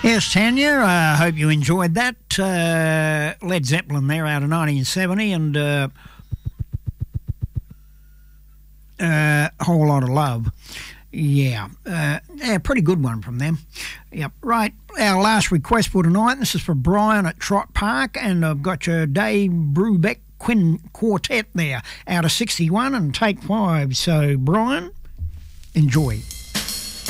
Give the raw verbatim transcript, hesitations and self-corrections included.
Yes, Tanya, I uh, hope you enjoyed that. Uh, Led Zeppelin there out of nineteen seventy, and uh, uh, a whole lot of love. Yeah, uh, yeah, pretty good one from them. Yep, right. Our last request for tonight, this is for Brian at Trott Park, and I've got your Dave Brubeck Quinn Quartet there out of sixty-one and take five. So, Brian, enjoy.